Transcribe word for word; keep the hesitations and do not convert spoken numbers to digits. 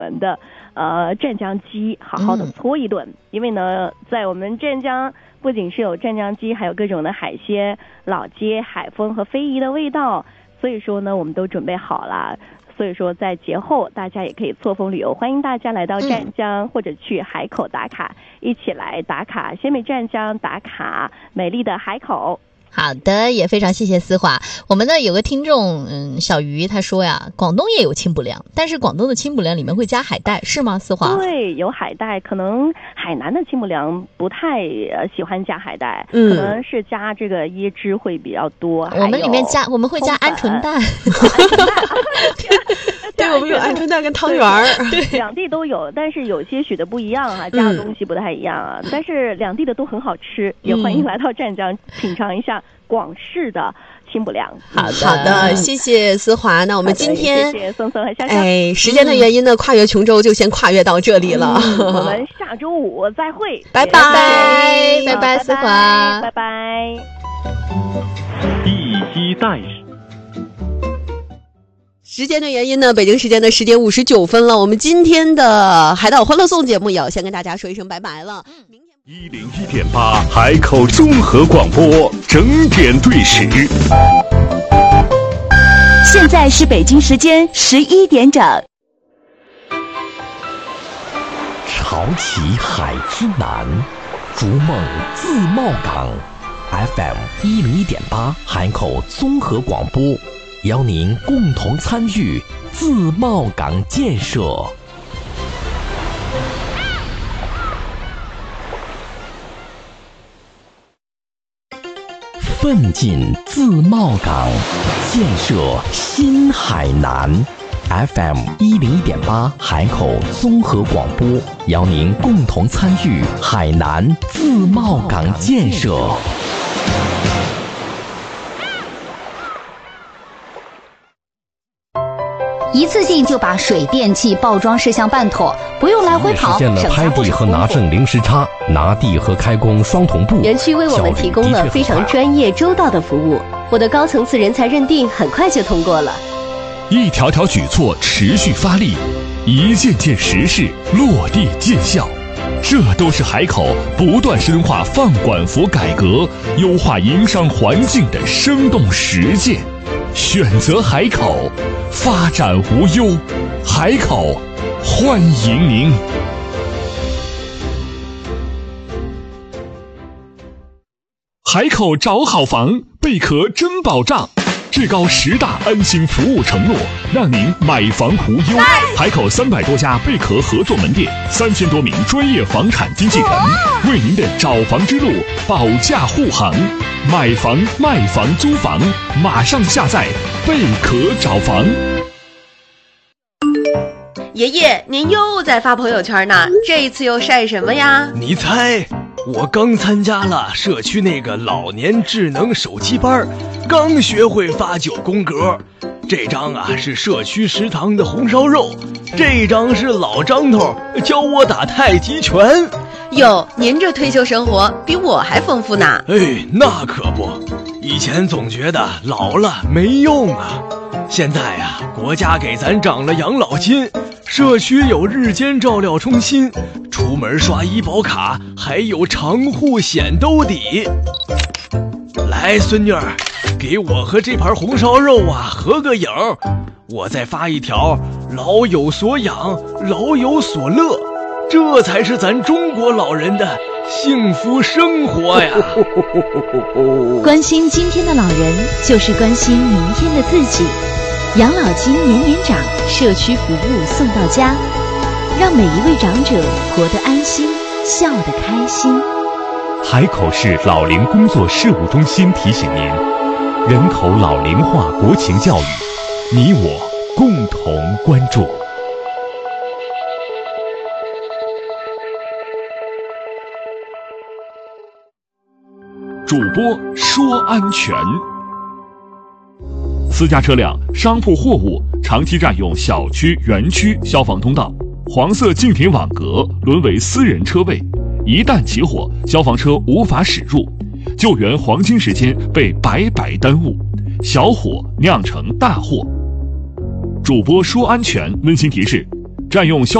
们的呃湛江鸡好好的搓一顿、嗯、因为呢在我们湛江不仅是有湛江鸡，还有各种的海鲜、老街、海风和非遗的味道，所以说呢我们都准备好了，所以说在节后大家也可以错峰旅游，欢迎大家来到湛江、嗯、或者去海口打卡，一起来打卡鲜美湛江，打卡美丽的海口。 好的，也非常谢谢思华。我们呢有个听众，嗯，小鱼他说呀，广东也有清补凉，但是广东的清补凉里面会加海带，是吗？思华？ 对，有海带，可能海南的清补凉不太呃喜欢加海带，嗯，可能是加这个椰汁会比较多。 我们里面加，我们会加鹌鹑蛋。 对，我们有鹌鹑蛋跟汤圆儿， 对，两地都有，但是有些许的不一样啊，加的东西不太一样啊，嗯、但是两地的都很好吃，也欢迎来到湛江、嗯、品尝一下广式的清补凉。 好的，好的，谢谢思华。那我们今天谢谢松松和香香。 哎，时间的原因呢，跨越琼州就先跨越到这里了。 嗯、我们下周五再会， 拜拜，拜拜，思华， 拜拜。 第一代史。 时间的原因呢，北京时间的十点五十九分了。我们今天的海岛欢乐颂节目也要先跟大家说一声拜拜了。 一零一点八海口综合广播整点对时， 现在是北京时间十一点整。 潮起海之南，逐梦自贸港 F M 一零一点八海口综合广播，邀您共同参与自贸港建设。奋进自贸港，建设新海南。F M 一零一点八海口综合广播，邀您共同参与海南自贸港建设。 一次性就把水电气报装事项办妥，不用来回跑， 实现了拍地和拿证零时差，拿地和开工双同步。 园区为我们提供了非常专业周到的服务，我的高层次人才认定很快就通过了。 一条条举措持续发力，一件件实事落地见效，这都是海口不断深化放管服改革、优化营商环境的生动实践。选择海口，发展无忧。海口，欢迎您。海口找好房，贝壳真保障。至高十大安心服务承诺，让您买房无忧。海口三百多家贝壳合作门店，三千多名专业房产经纪人，为您的找房之路保驾护航。买房、卖房、租房，马上下载贝壳找房。 爷爷，您又在发朋友圈呢，这一次又晒什么呀？ 你猜，我刚参加了社区那个老年智能手机班，刚学会发九宫格。这张啊是社区食堂的红烧肉，这张是老张头教我打太极拳。 哟，您这退休生活比我还丰富呢。 哎，那可不，以前总觉得老了没用啊，现在啊，国家给咱涨了养老金，社区有日间照料中心，出门刷医保卡还有长户险兜底。来，孙女儿，给我和这盘红烧肉啊合个影，我再发一条老有所养，老有所乐，这才是咱中国老人的幸福生活呀。 关心今天的老人，就是关心明天的自己。养老金年年涨，社区服务送到家，让每一位长者活得安心，笑得开心。 海口市老龄工作事务中心提醒您，人口老龄化国情教育，你我共同关注。主播说安全。私家车辆、商铺货物长期占用小区、园区消防通道，黄色禁停网格沦为私人车位，一旦起火，消防车无法驶入，救援黄金时间被白白耽误，小火酿成大祸。主播说安全温馨提示： 占用消